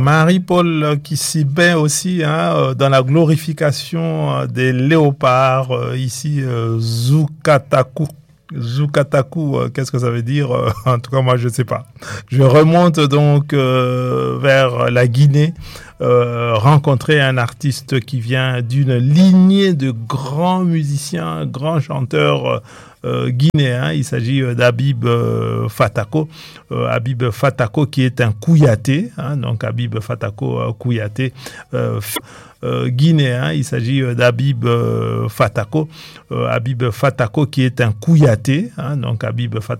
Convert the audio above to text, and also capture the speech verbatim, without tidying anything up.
Marie-Paul qui s'y bat aussi hein, dans la glorification des léopards. Euh, ici, euh, Zukataku. Zukataku, euh, qu'est-ce que ça veut dire? euh, En tout cas, moi, je ne sais pas. Je remonte donc euh, vers la Guinée, euh, rencontrer un artiste qui vient d'une lignée de grands musiciens, grands chanteurs euh, guinéens. Il s'agit euh, d'Habib euh, Fatako. Euh, Habib Fatako qui est un Kouyaté. Hein, donc, Habib Fatako euh, Kouyaté. Euh, Euh, guinéen, il s'agit euh, d'Habib euh, Fatako, euh, Habib Fatako qui est un Kouyaté, hein, donc Habib Fatako